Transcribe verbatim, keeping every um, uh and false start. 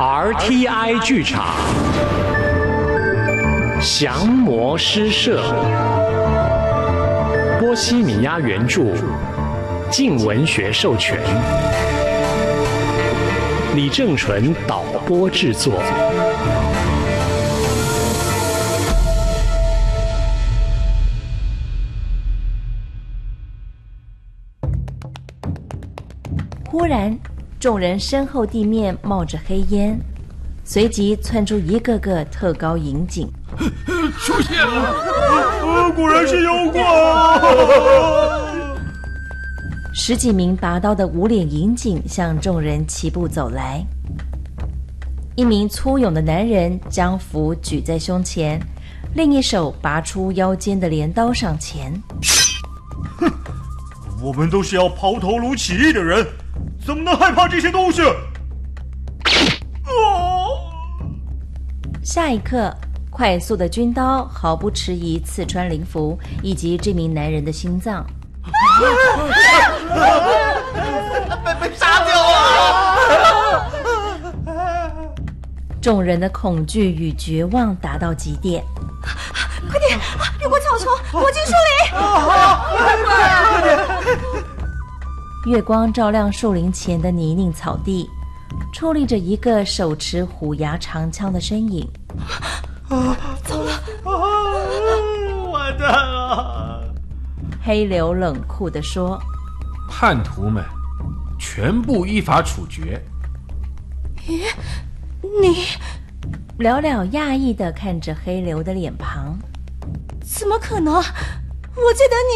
R T I 剧场降魔诗社，波西米亚原著，静文学授权，李正淳导播制作。 忽然，众人身后地面冒着黑烟，随即窜出一个个特高营警。 出现了！ 呃，果然是妖怪！ 十几名拔刀的无脸营警向众人齐步走来。一名粗勇的男人将斧举在胸前，另一手拔出腰间的镰刀上前。 哼，我们都是要抛头颅起义的人，怎么能害怕这些东西？哦！ 下一刻，快速的军刀毫不迟疑刺穿灵符以及这名男人的心脏。 被被杀掉了！ 众人的恐惧与绝望达到极点。 快点，越过草丛，躲进树林！ 快点！ 月光照亮树林前的泥泞草地，矗立着一个手持虎牙长枪的身影。 啊，走了！啊，完蛋了！ 黑流冷酷地说：“ 叛徒们，全部依法处决。” 咦，你？ 了了讶异地看着黑流的脸庞。 怎么可能？我记得你。